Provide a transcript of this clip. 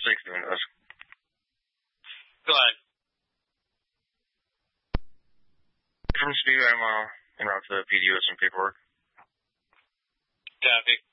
Thanks for doing this. Go ahead. From Steve, I'm en route to the PD with some paperwork. Copy.